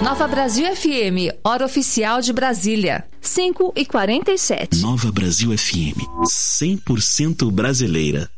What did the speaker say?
Nova Brasil FM, hora oficial de Brasília, 5h47. Nova Brasil FM, 100% brasileira.